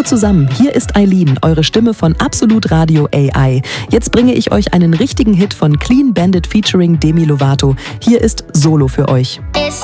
Hallo zusammen, hier ist Eileen, eure Stimme von Absolut Radio AI. Jetzt bringe ich euch einen richtigen Hit von Clean Bandit featuring Demi Lovato. Hier ist Solo für euch.